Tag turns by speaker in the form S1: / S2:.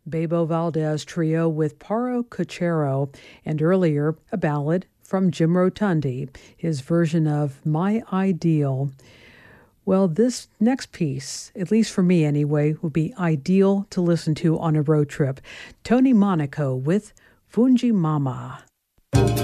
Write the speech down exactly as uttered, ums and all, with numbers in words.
S1: Bebo Valdez Trio with Paro Cochero, and earlier, a ballad from Jim Rotundi, his version of My Ideal. Well, this next piece, at least for me anyway, would be ideal to listen to on a road trip. Tony Monaco with Fungi Mama.